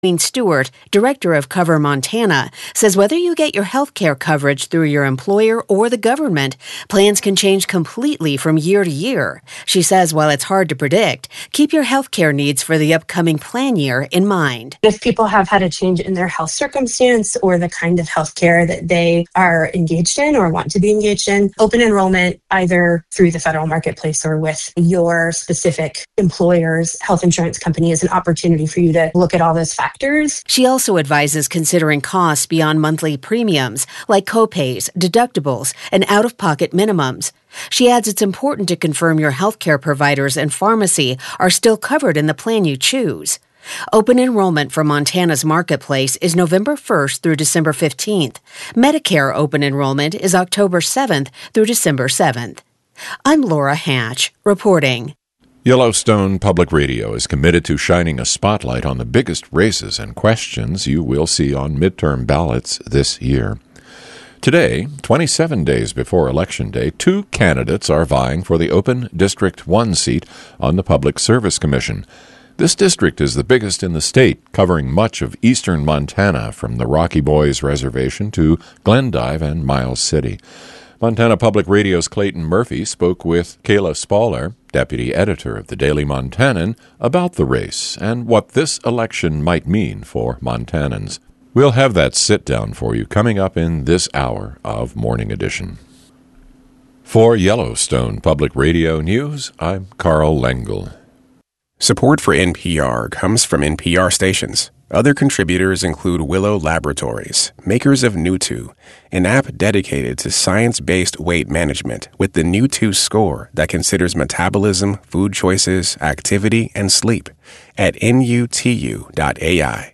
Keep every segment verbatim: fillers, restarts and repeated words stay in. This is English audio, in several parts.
Wayne Stewart, director of Cover Montana, says whether you get your health care coverage through your employer or the government, plans can change completely from year to year. She says while it's hard to predict, keep your health care needs for the upcoming plan year in mind. If people have had a change in their health circumstance or the kind of health care that they are engaged in or want to be engaged in, open enrollment either through the federal marketplace or with your specific employer's health insurance company is an opportunity for you to look at all those factors. She also advises considering costs beyond monthly premiums, like copays, deductibles, and out-of-pocket minimums. She adds it's important to confirm your healthcare providers and pharmacy are still covered in the plan you choose. Open enrollment for Montana's Marketplace is November first through December fifteenth. Medicare open enrollment is October seventh through December seventh. I'm Laura Hatch, reporting. Yellowstone Public Radio is committed to shining a spotlight on the biggest races and questions you will see on midterm ballots this year. Today, twenty-seven days before Election Day, two candidates are vying for the open District one seat on the Public Service Commission. This district is the biggest in the state, covering much of eastern Montana from the Rocky Boys Reservation to Glendive and Miles City. Montana Public Radio's Clayton Murphy spoke with Kayla Spaller, deputy editor of the Daily Montanan, about the race and what this election might mean for Montanans. We'll have that sit-down for you coming up in this hour of Morning Edition. For Yellowstone Public Radio News, I'm Carl Lengel. Support for N P R comes from N P R stations. Other contributors include Willow Laboratories, makers of Nutu, an app dedicated to science-based weight management with the Nutu score that considers metabolism, food choices, activity, and sleep at N U T U dot A I.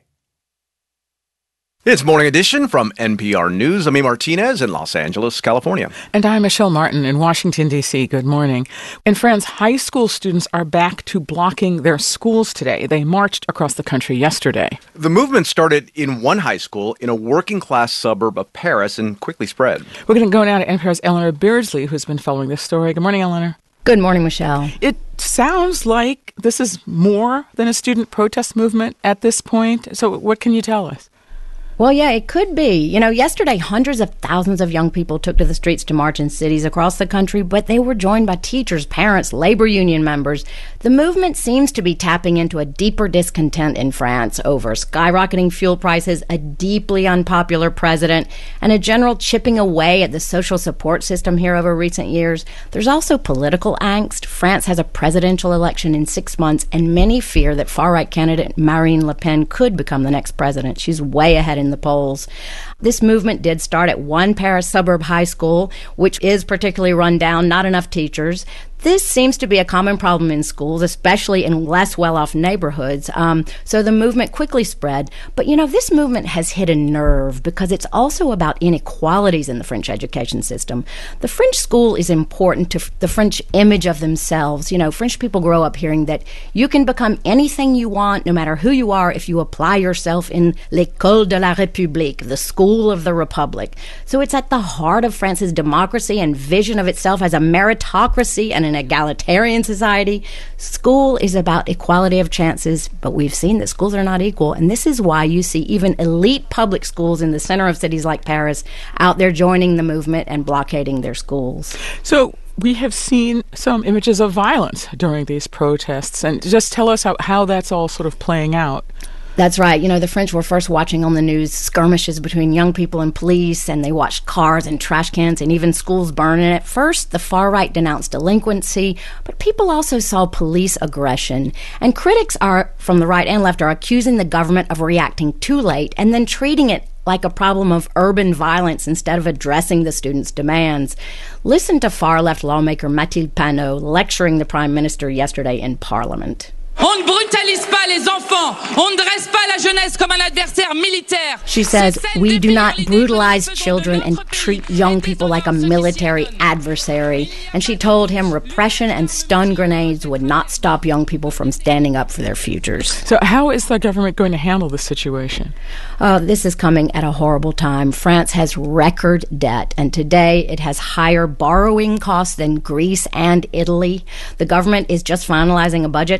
It's Morning Edition from N P R News. I'm E. Martinez in Los Angeles, California. And I'm Michelle Martin in Washington, D C Good morning. In France, high school students are back to blocking their schools today. They marched across the country yesterday. The movement started in one high school in a working-class suburb of Paris and quickly spread. We're going to go now to N P R's Eleanor Beardsley, who's been following this story. Good morning, Eleanor. Good morning, Michelle. It sounds like this is more than a student protest movement at this point. So what can you tell us? Well, yeah, it could be. You know, yesterday, hundreds of thousands of young people took to the streets to march in cities across the country, but they were joined by teachers, parents, labor union members. The movement seems to be tapping into a deeper discontent in France over skyrocketing fuel prices, a deeply unpopular president, and a general chipping away at the social support system here over recent years. There's also political angst. France has a presidential election in six months, and many fear that far-right candidate Marine Le Pen could become the next president. She's way ahead in the polls. This movement did start at one Paris suburb high school, which is particularly run down, not enough teachers. This seems to be a common problem in schools, especially in less well-off neighborhoods. Um, so the movement quickly spread. But, you know, this movement has hit a nerve because it's also about inequalities in the French education system. The French school is important to f- the French image of themselves. You know, French people grow up hearing that you can become anything you want, no matter who you are, if you apply yourself in l'école de la République, the school of the Republic. So it's at the heart of France's democracy and vision of itself as a meritocracy and an egalitarian society. School is about equality of chances, but we've seen that schools are not equal, and this is why you see even elite public schools in the center of cities like Paris out there joining the movement and blockading their schools. So we have seen some images of violence during these protests, and just tell us how, how that's all sort of playing out. That's right. You know, the French were first watching on the news skirmishes between young people and police, and they watched cars and trash cans and even schools burn. And at first, the far right denounced delinquency, but people also saw police aggression. And critics are, from the right and left, are accusing the government of reacting too late and then treating it like a problem of urban violence instead of addressing the students' demands. Listen to far-left lawmaker Mathilde Panot lecturing the Prime Minister yesterday in Parliament. On ne brutalise pas les enfants. On ne dresse pas la jeunesse comme un adversaire militaire. She says, we do not brutalize children and treat young people like a military adversary. And she told him repression and stun grenades would not stop young people from standing up for their futures. So how is the government going to handle the situation? Uh, this is coming at a horrible time. France has record debt, and today it has higher borrowing costs than Greece and Italy. The government is just finalizing a budget and was going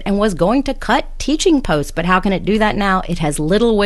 going to cut teaching posts. But how can it do that now? It has little